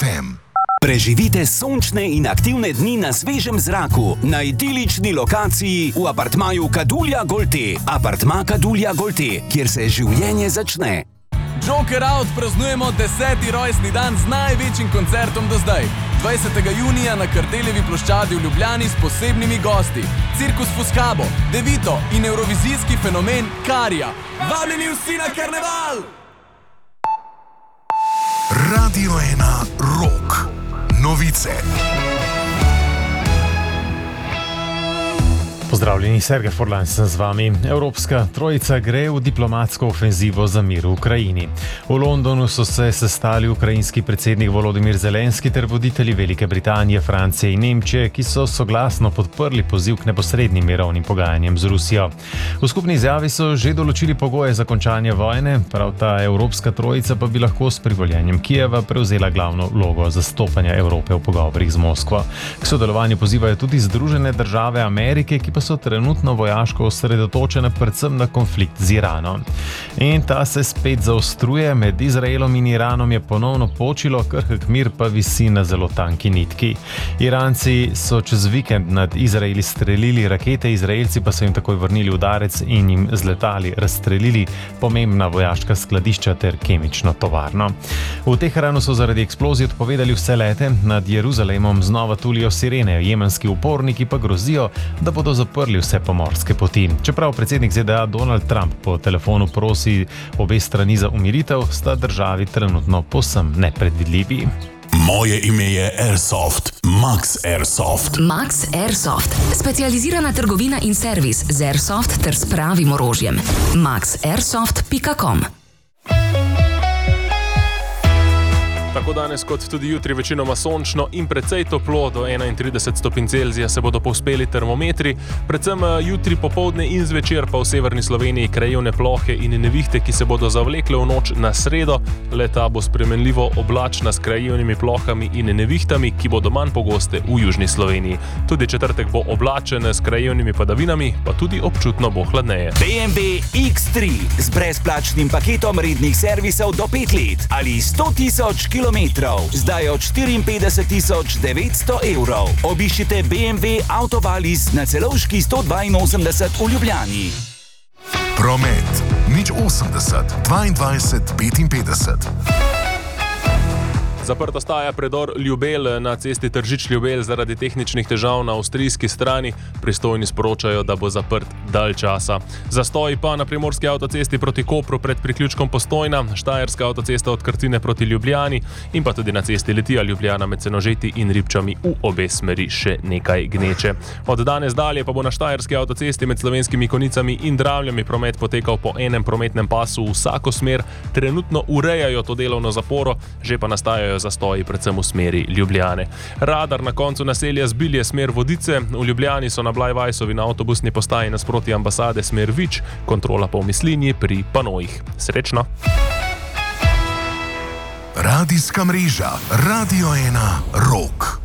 FM. Preživite sončne in aktivne dni na svežem zraku, na idilični lokaciji v apartmaju Kadulja Golte. Apartma Kadulja Golte, kjer se življenje začne. Joker Out praznujemo 10. rojstni dan z največjim koncertom do zdaj. 20. junija na Karteljevi ploščadi v Ljubljani s posebnimi gosti. Cirkus Fuscabo, Devito in evrovizijski fenomen Karija. Vabljeni vsi na karneval! Radio 1 Rock. Novice. Pozdravljeni, Sergej Forlan sem z vami. Evropska trojica gre v diplomatsko ofenzivo za mir v Ukrajini. V Londonu so se sestali ukrajinski predsednik Volodymyr Zelenski ter voditelji Velike Britanije, Francije in Nemčije, ki so soglasno podprli poziv k neposrednim mirovnim pogajanjem z Rusijo. V skupni izjavi so že določili pogoje za končanje vojne, prav ta evropska trojica pa bi lahko s privoljenjem Kijeva prevzela glavno vlogo zastopanja Evrope v pogovorih z Moskvo. K sodelovanju pozivajo tudi Združene države Amerike, ki pa so trenutno vojaško osredotočene predvsem na konflikt z Iranom. In ta se spet zaostruje, med Izraelom in Iranom je ponovno počilo, krhek mir pa visi na zelo tanki nitki. Iranci so čez vikend nad Izraeli strelili rakete, Izraelci pa so jim takoj vrnili udarec in jim z letali razstrelili pomembna vojaška skladišča ter kemično tovarno. V Teheranu so zaradi eksplozij odpovedali vse lete, nad Jeruzalemom znova tulijo sirene, jemenski uporniki pa grozijo, da bodo zaprli vse pomorske poti. Čeprav predsednik ZDA Donald Trump po telefonu prosi obe strani za umiritev, sta državi trenutno povsem nepredvidljivi. Moje ime je Airsoft, Max Airsoft. Max Airsoft, specializirana trgovina in servis z Airsoft ter s pravim orožjem. maxairsoft.com. Tako danes kot tudi jutri večinoma sončno in precej toplo, do 31 stopinj Celzija se bodo povzpeli termometri, predvsem jutri popoldne in zvečer pa v severni Sloveniji krajevne plohe in nevihte, ki se bodo zavlekle v noč na sredo. Leta bo spremenljivo oblačna s krajevnimi plohami in nevihtami, ki bodo manj pogoste v južni Sloveniji. Tudi četrtek bo oblačen s krajevnimi padavinami, pa tudi občutno bo hladneje. BMW X3 z brezplačnim paketom rednih servisov do 5 let ali 100.000 km. Zdaj od 54.900 evrov. Obiščite BMW Autovalis na Celovški 182 v Ljubljani. Promet. 080 22 55. Zaprta staja predor Ljubelj na cesti Tržič-Ljubelj zaradi tehničnih težav na avstrijski strani. Pristojni sporočajo, da bo zaprt dalj časa. Zastoj pa na primorski avtocesti proti Kopru pred priključkom Postojna, štajerska avtocesta od Krtine proti Ljubljani in pa tudi na cesti Litija-Ljubljana med Senožeti in Ribčami v obe smeri še nekaj gneče. Od danes dalje pa bo na štajerski avtocesti med Slovenskimi Konicami in Dravljami promet potekal po enem prometnem pasu v vsako smer. Trenutno urejajo to delovno zaporo, že pa nastajajo zastoji predvsem v smeri Ljubljane. Radar na koncu naselja Zbilje smer Vodice, v Ljubljani so na Blajvajsovi na avtobusni postaji nasproti ambasade smer Vič, kontrola pa v Mislinji pri Panojih. Srečno! Radijska mreža Radio 1 Rock.